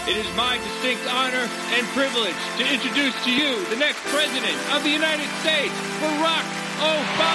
It is my distinct honor and privilege to introduce to you the next President of the United States, Barack Obama.